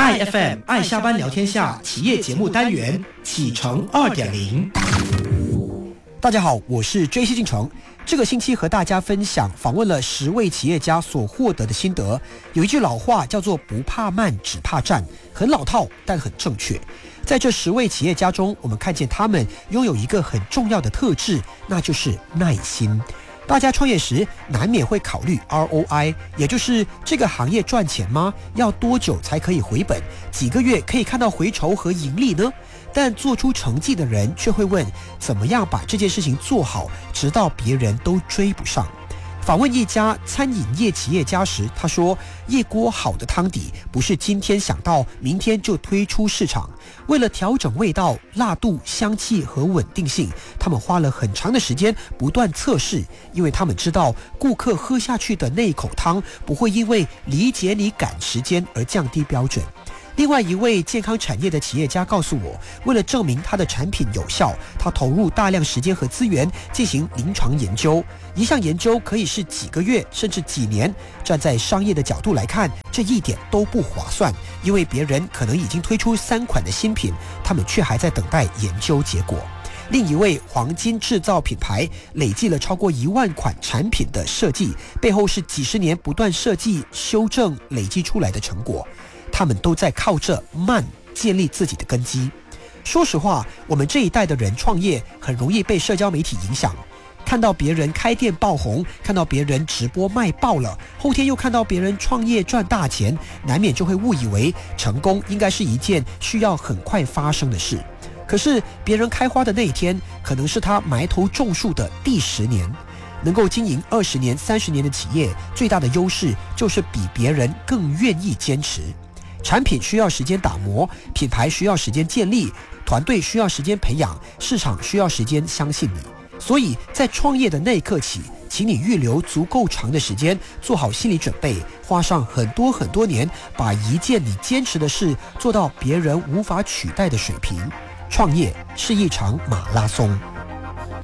IFM 爱下班聊天下企业节目单元启程2.0。 大家好，我是 JC 进程。这个星期和大家分享访问了10位企业家所获得的心得。有一句老话叫做不怕慢只怕站，很老套但很正确。在这10位企业家中，我们看见他们拥有一个很重要的特质，那就是耐心。大家创业时难免会考虑 ROI， 也就是这个行业赚钱吗？要多久才可以回本？几个月可以看到回酬和盈利呢？但做出成绩的人却会问，怎么样把这件事情做好，直到别人都追不上。访问一家餐饮业企业家时，他说，一锅好的汤底不是今天想到明天就推出市场，为了调整味道、辣度、香气和稳定性，他们花了很长的时间不断测试，因为他们知道顾客喝下去的那一口汤不会因为理解你赶时间而降低标准。另外一位健康产业的企业家告诉我，为了证明他的产品有效，他投入大量时间和资源进行临床研究。一项研究可以是几个月甚至几年，站在商业的角度来看，这一点都不划算，因为别人可能已经推出3款的新品，他们却还在等待研究结果。另一位黄金制造品牌累计了超过1万款产品的设计，背后是几十年不断设计、修正、累积出来的成果。他们都在靠着慢建立自己的根基。说实话，我们这一代的人创业很容易被社交媒体影响，看到别人开店爆红，看到别人直播卖爆了，后天又看到别人创业赚大钱，难免就会误以为成功应该是一件需要很快发生的事。可是别人开花的那一天，可能是他埋头种树的第10年。能够经营20年、30年的企业，最大的优势就是比别人更愿意坚持。产品需要时间打磨，品牌需要时间建立，团队需要时间培养，市场需要时间相信你。所以在创业的那一刻起，请你预留足够长的时间，做好心理准备，花上很多年，把一件你坚持的事做到别人无法取代的水平。创业是一场马拉松。